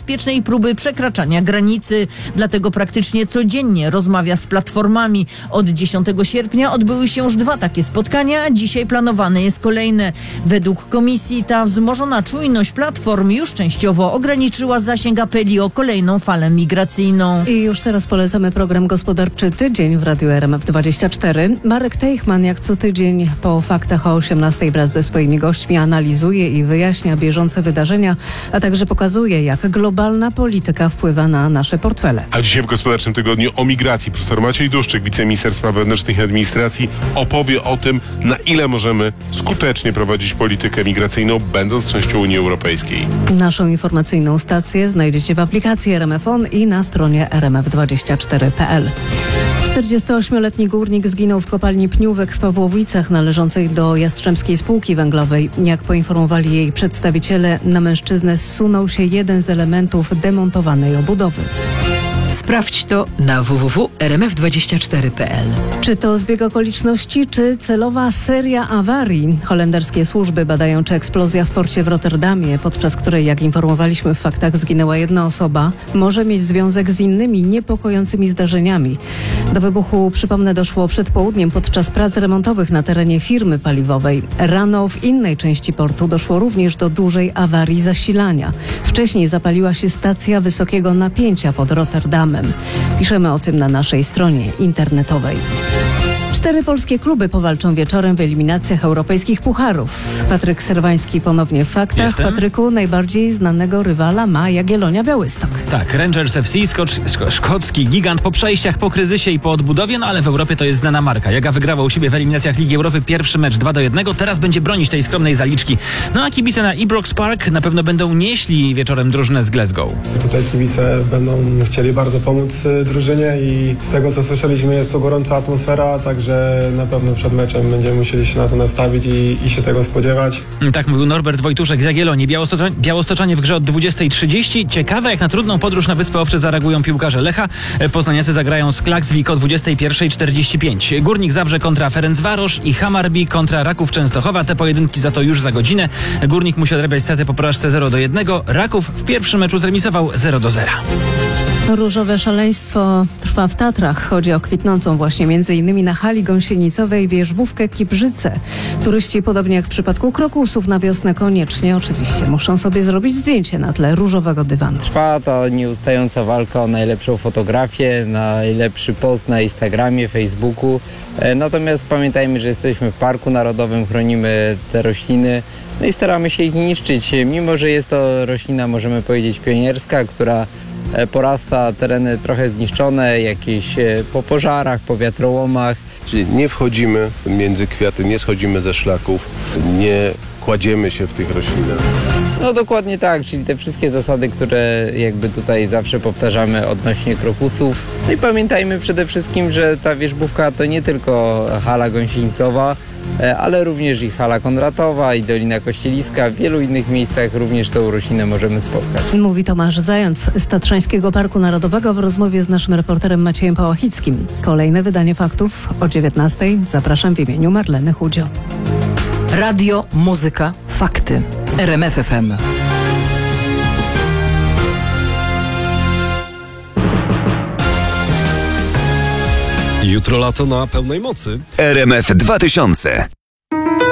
niebezpiecznej próby przekraczania granicy. Dlatego praktycznie codziennie rozmawia z platformami. Od 10 sierpnia odbyły się już 2 takie spotkania, a dzisiaj planowane jest kolejne. Według komisji ta wzmożona czujność platform już częściowo ograniczyła zasięg apeli o kolejną falę migracyjną. I już teraz polecamy program Gospodarczy Tydzień w Radiu RMF24. Marek Teichmann jak co tydzień po faktach o 18:00 wraz ze swoimi gośćmi analizuje i wyjaśnia bieżące wydarzenia, a także pokazuje, jak globalna polityka wpływa na nasze portfele. A dzisiaj w Gospodarczym Tygodniu o migracji profesor Maciej Duszczyk, wiceminister spraw wewnętrznych i administracji, opowie o tym, na ile możemy skutecznie prowadzić politykę migracyjną, będąc częścią Unii Europejskiej. Naszą informacyjną stację znajdziecie w aplikacji RMF On i na stronie rmf24.pl. 48-letni górnik zginął w kopalni Pniówek w Pawłowicach należącej do Jastrzębskiej Spółki Węglowej. Jak poinformowali jej przedstawiciele, na mężczyznę zsunął się jeden z elementów demontowanej obudowy. Sprawdź to na www.rmf24.pl. Czy to zbieg okoliczności, czy celowa seria awarii? Holenderskie służby badają, czy eksplozja w porcie w Rotterdamie, podczas której, jak informowaliśmy w faktach, zginęła jedna osoba, może mieć związek z innymi niepokojącymi zdarzeniami. Do wybuchu, przypomnę, doszło przed południem podczas prac remontowych na terenie firmy paliwowej. Rano w innej części portu doszło również do dużej awarii zasilania. Wcześniej zapaliła się stacja wysokiego napięcia pod Rotterdamem. Piszemy o tym na naszej stronie internetowej. 4 polskie kluby powalczą wieczorem w eliminacjach europejskich pucharów. Patryk Serwański ponownie w faktach. Jestem. Patryku, najbardziej znanego rywala ma Jagiellonia Białystok. Tak, Rangers FC, szkocki gigant po przejściach, po kryzysie i po odbudowie, no ale w Europie to jest znana marka. Jaga wygrała u siebie w eliminacjach Ligi Europy pierwszy mecz 2-1, teraz będzie bronić tej skromnej zaliczki. No a kibice na Ibrox Park na pewno będą nieśli wieczorem drużynę z Glasgow. Tutaj kibice będą chcieli bardzo pomóc drużynie i z tego co słyszeliśmy jest to gorąca atmosfera, także na pewno przed meczem będziemy musieli się na to nastawić i się tego spodziewać. Tak mówił Norbert Wojtuszek z Jagiellonii. Białostoczanie w grze od 20:30. Ciekawe, jak na trudną podróż na Wyspy Owcze zareagują piłkarze Lecha. Poznaniacy zagrają z Klaksvik o 21:45. Górnik Zabrze kontra Ferencvaros i Hammarby kontra Raków Częstochowa. Te pojedynki za to już za godzinę. Górnik musi odrabiać straty po porażce 0-1. Raków w pierwszym meczu zremisował 0-0. Różowe szaleństwo trwa w Tatrach. Chodzi o kwitnącą właśnie m.in. na hali gąsienicowej wierzbówkę Kibrzyce. Turyści, podobnie jak w przypadku krokusów, na wiosnę koniecznie oczywiście muszą sobie zrobić zdjęcie na tle różowego dywanu. Trwa ta nieustająca walka o najlepszą fotografię, najlepszy post na Instagramie, Facebooku. Natomiast pamiętajmy, że jesteśmy w Parku Narodowym, chronimy te rośliny, no i staramy się ich niszczyć. Mimo że jest to roślina, możemy powiedzieć, pionierska, która porasta tereny trochę zniszczone, jakieś po pożarach, po wiatrołomach. Czyli nie wchodzimy między kwiaty, nie schodzimy ze szlaków, nie kładziemy się w tych roślinach. No dokładnie tak, czyli te wszystkie zasady, które jakby tutaj zawsze powtarzamy odnośnie krokusów. No i pamiętajmy przede wszystkim, że ta wierzbówka to nie tylko hala gąsienicowa, ale również i hala Konratowa i Dolina Kościeliska. W wielu innych miejscach również tą roślinę możemy spotkać. Mówi Tomasz Zając z Tatrzańskiego Parku Narodowego w rozmowie z naszym reporterem Maciejem Pałachickim. Kolejne wydanie faktów o 19:00. Zapraszam w imieniu Marleny Chudzio. Radio, muzyka, fakty. RMF FM. Jutro lato na pełnej mocy. RMF 2000.